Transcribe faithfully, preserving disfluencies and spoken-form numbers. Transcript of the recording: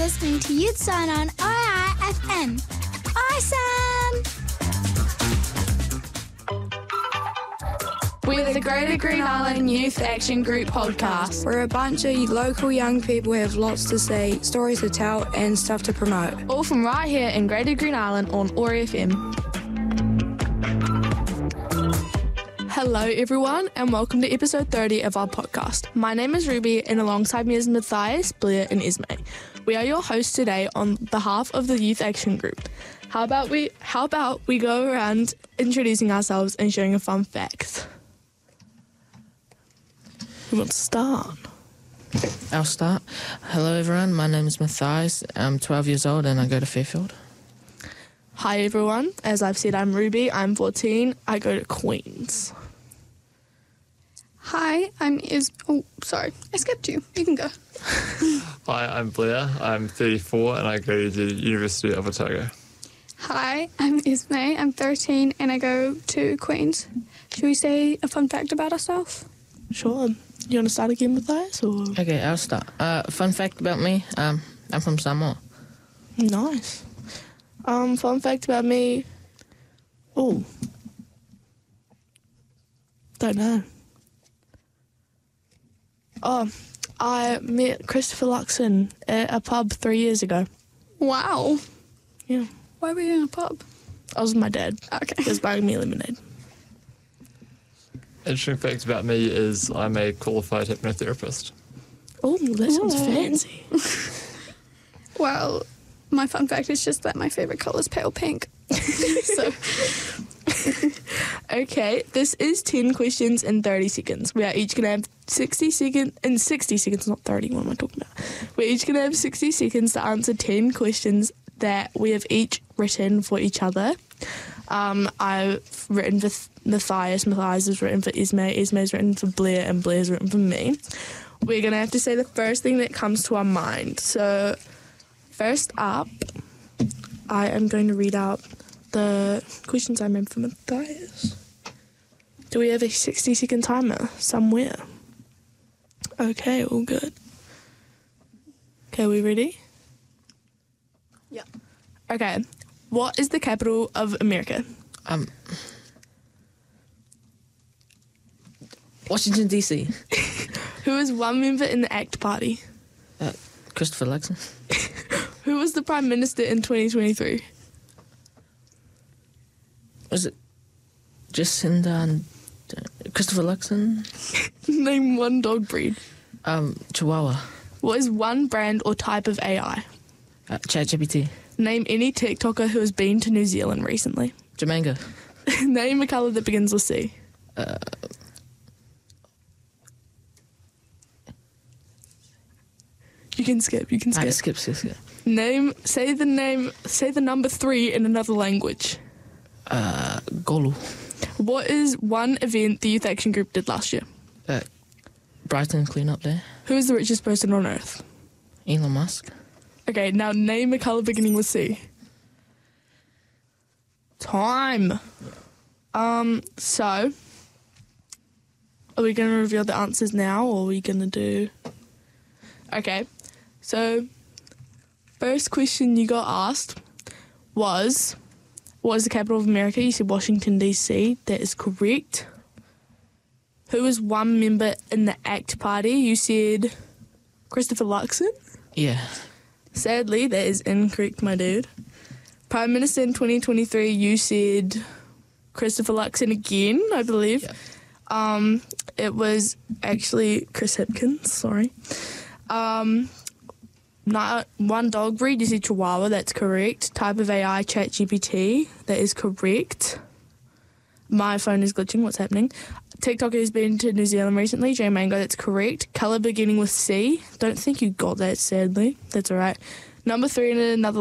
listening to Youth Zone on I I F M. Awesome! We're the Greater Green Island Youth Action Group podcast. We're a bunch of local young people who have lots to say, stories to tell, and stuff to promote. All from right here in Greater Green Island on Ori F M. Hello everyone and welcome to episode thirty of our podcast. My name is Ruby and alongside me is Matthias, Blair and Esme. We are your hosts today on behalf of the Youth Action Group. How about we how about we go around introducing ourselves and sharing a fun fact? Who wants to start? I'll start. Hello everyone, my name is Matthias. I'm twelve years old and I go to Fairfield. Hi everyone, as I've said I'm Ruby, I'm fourteen, I go to Queen's. Hi, I'm Is. Oh, sorry, I skipped you. You can go. Hi, I'm Blair. I'm thirty-four and I go to the University of Otago. Hi, I'm Esme. I'm thirteen and I go to Queen's. Should we say a fun fact about ourselves? Sure. You want to start again with us? Or? Okay, I'll start. Uh, fun fact about me, um, I'm from Samoa. Nice. Um, fun fact about me. Oh. Don't know. Oh, I met Christopher Luxon at a pub three years ago. Wow. Yeah. Why were you in a pub? I was with my dad. Okay. He was buying me lemonade. Interesting fact about me is I'm a qualified hypnotherapist. Oh, that sounds Ooh. fancy. Well, my fun fact is just that my favourite colour is pale pink. So, Okay, this is ten questions in thirty seconds. We are each going to have sixty seconds, in sixty seconds, not thirty, what am I talking about? We're each going to have sixty seconds to answer ten questions that we have each written for each other. Um, I've written for Matthias, Matthias has written for Esme, Esme's written for Blair, and Blair's written for me. We're going to have to say the first thing that comes to our mind. So, first up, I am going to read out the questions I made for Matthias. Do we have a sixty second timer somewhere? Okay, all good. Okay, we ready? yeah. Okay. What is the capital of America? Um, Washington, D C Who is one member in the ACT Party? Uh, Christopher Luxon. Who was the Prime Minister in twenty twenty-three? Was it Jacinda and uh, Christopher Luxon? Name one dog breed. Um, Chihuahua. What is one brand or type of A I? Uh, ChatGPT. Name any TikToker who has been to New Zealand recently. Jamanga. Name a colour that begins with C. Uh, You can skip, you can skip. I skip, skip, skip. Name, say the name, say the number three in another language. Uh, Golu. What is one event the Youth Action Group did last year? Uh, Brighton clean-up day. Who is the richest person on Earth? Elon Musk. Okay, now name a colour beginning with C. Time. Um, so, are we going to reveal the answers now, or are we going to do... Okay, so, first question you got asked was, what is the capital of America? You said Washington, D C. That is correct. Who is one member in the ACT Party? You said Christopher Luxon. Yeah. Sadly, that is incorrect, my dude. Prime Minister in twenty twenty-three, you said Christopher Luxon again, I believe. Yeah. Um, it was actually Chris Hipkins, sorry. Um, not one dog breed, you said Chihuahua, that's correct. Type of A I, ChatGPT, that is correct. My phone is glitching, what's happening? TikTok has been to New Zealand recently, J Mango, that's correct. Colour beginning with C, don't think you got that, sadly. That's alright. Number three in another